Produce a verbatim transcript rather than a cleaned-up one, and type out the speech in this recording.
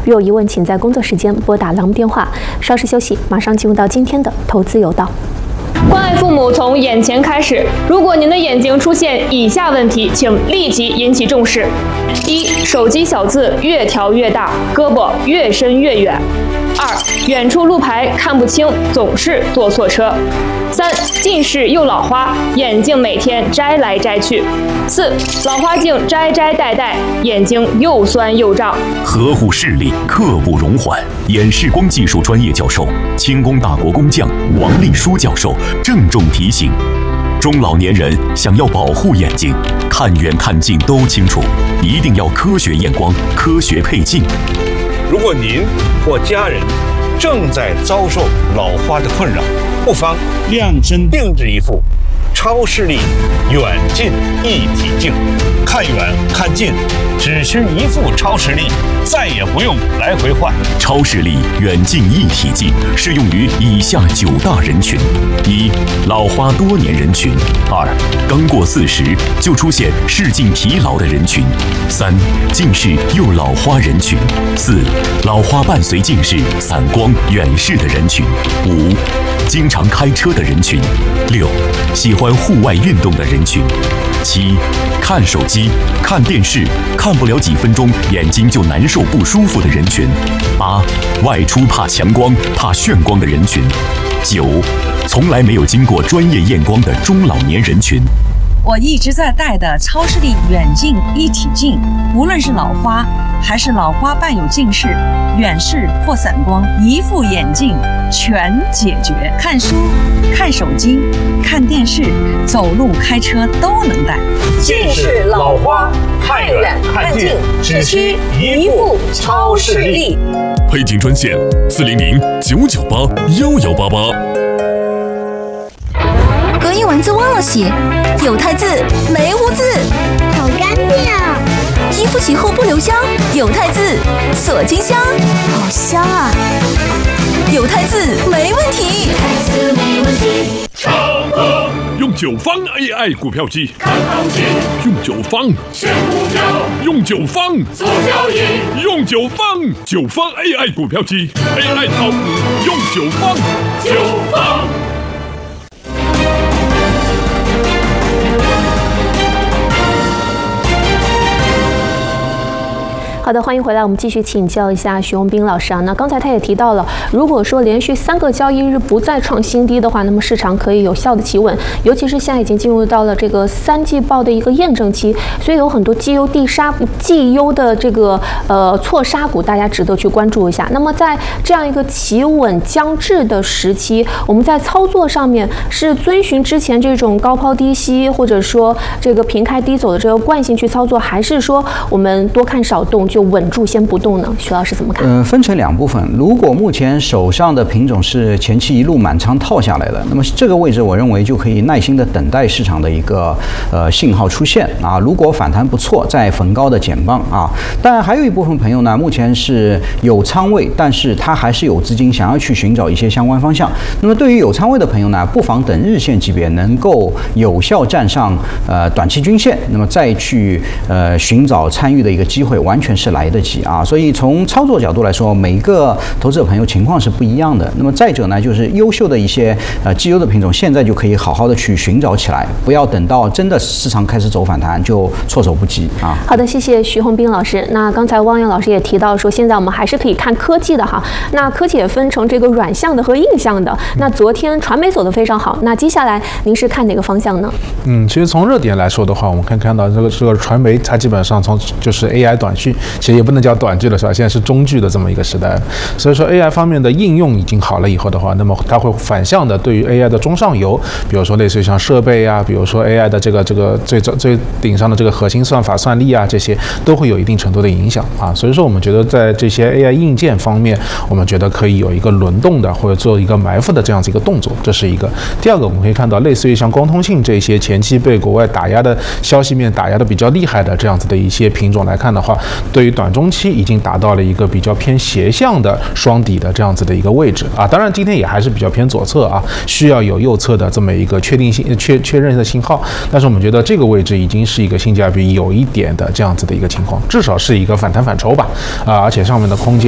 如有疑问，请在工作时间拨打栏目电话。稍事休息，马上进入到今天的投资有道。 关爱父母从眼前开始。如果您的眼睛出现以下问题，请立即引起重视：一、手机小字越调越大，胳膊越伸越远；二、远处路牌看不清，总是坐错车；三、近视又老花，眼镜每天摘来摘去；四、老花镜摘摘戴戴，眼睛又酸又胀。 呵护视力，刻不容缓。眼视光技术专业教授、清宫大国工匠王立书教授郑重提醒：中老年人想要保护眼睛，看远看近都清楚，一定要科学验光、科学配镜。 如果您或家人正在遭受老花的困扰，不妨量身定制一副超视力远近一体镜，看远看近只需一副超视力，再也不用来回换。 超视力远近一体镜适用于以下九大人群：一、老花多年人群；二、刚过四十就出现视镜疲劳的人群；三、近视又老花人群；四、老花伴随近视、散光、远视的人群；五、经常开车的人群；六、喜欢户外运动的人群；七、看手机、看电视看不了几分钟眼睛就难受不舒服的人群；八、外出怕强光、怕眩光的人群；九、从来没有经过专业验光的中老年人群。 我一直在戴的超视力远近一体镜，无论是老花还是老花伴有近视、远视或散光，一副眼镜全解决。看书、看手机、看电视、走路、开车都能戴。 近视、老花，看远看近只需一副超视力。 配镜专线：四零零九九八幺幺八八。 隔夜丸子忘了洗，有汰渍没污渍， 好干净啊！ 衣服洗后不留香，有汰渍锁金香，好香啊！有汰渍没问题， 没问题。 超哥用九方 A I 股票机看行情，用九方选股票，用九方做交易，用九方九方 A I 股票机 A I 炒股用九方九方。 好的，欢迎回来，我们继续请教一下徐宏斌老师啊。那刚才他也提到了，如果说连续三个交易日不再创新低的话，那么市场可以有效的企稳，尤其是现在已经进入到了这个三季报的一个验证期，所以有很多绩优地杀绩优的这个呃错杀股，大家值得去关注一下。那么在这样一个企稳将至的时期，我们在操作上面是遵循之前这种高抛低吸，或者说这个平开低走的这个惯性去操作，还是说我们多看少动就稳住先不动呢？徐老师怎么看？ 嗯、呃，分成两部分。如果目前手上的品种是前期一路满仓套下来的，那么这个位置我认为就可以耐心的等待市场的一个呃信号出现啊。如果反弹不错，再逢高的减磅啊。当然还有一部分朋友呢，目前是有仓位，但是他还是有资金想要去寻找一些相关方向。那么对于有仓位的朋友呢，不妨等日线级别能够有效站上呃短期均线，那么再去呃寻找参与的一个机会，完全是来得及啊。所以从操作角度来说，每一个投资者朋友情况是不一样的。那么再者呢，就是优秀的一些呃绩优的品种，现在就可以好好的去寻找起来，不要等到真的市场开始走反弹就措手不及啊。 好的，谢谢徐宏斌老师。那刚才汪洋老师也提到说，现在我们还是可以看科技的哈。那科技也分成这个软项的和硬项的。那昨天传媒走得非常好，那接下来您是看哪个方向呢？ 嗯，其实从热点来说的话，我们可以看到这个这个传媒，它基本上从就是 A I 短剧，其实也不能叫短剧了，是吧？现在是中剧的这么一个时代，所以说 A I 方面的应用已经好了以后的话，那么它会反向的对于 A I 的中上游，比如说类似于像设备啊，比如说 A I 的这个这个最最顶上的这个核心算法算力啊，这些都会有一定程度的影响啊。所以说我们觉得在这些 A I 硬件方面，我们觉得可以有一个轮动的或者做一个埋伏的这样子一个动作，这是一个。第二个我们可以看到，类似于像光通信这些前期被国外打压的消息面打压的比较厉害的这样子的一些品种来看的话，对于短中期已经达到了一个比较偏斜向的双底的这样子的一个位置啊。当然今天也还是比较偏左侧啊，需要有右侧的这么一个确定性确确认的信号，但是我们觉得这个位置已经是一个性价比有一点的这样子的一个情况，至少是一个反弹反抽吧啊，而且上面的空间